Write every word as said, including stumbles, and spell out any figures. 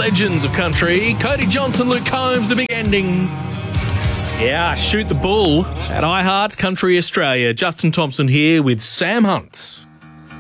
legends of country. Cody Johnson, Luke Combs, the big ending. Yeah, Shoot the Bull at iHeart's Country Australia. Justin Thompson here with Sam Hunt.